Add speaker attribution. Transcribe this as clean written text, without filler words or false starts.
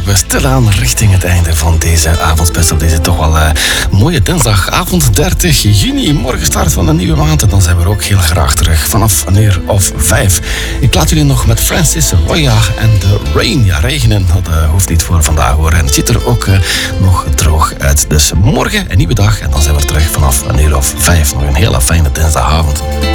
Speaker 1: we stilaan richting het einde van deze avondspits op deze toch wel mooie dinsdagavond 30 juni. Morgen start van een nieuwe maand en dan zijn we er ook heel graag terug vanaf 5:00. Ik laat jullie nog met Francis Roya en The Rain. Ja, regenen, dat hoeft niet voor vandaag hoor. En het ziet er ook nog droog uit. Dus morgen een nieuwe dag en dan zijn we er terug vanaf 5:00. Nog een hele fijne dinsdagavond.